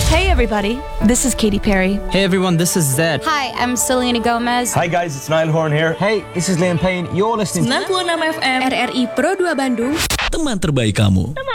Hey everybody, this is Katy Perry. Hey everyone, this is Zed. Hi, I'm Selena Gomez. Hi guys, it's Niall Horn here. Hey, this is Liam Payne. You're listening to 96 FM RRI Pro 2 Bandung. Teman terbaik kamu.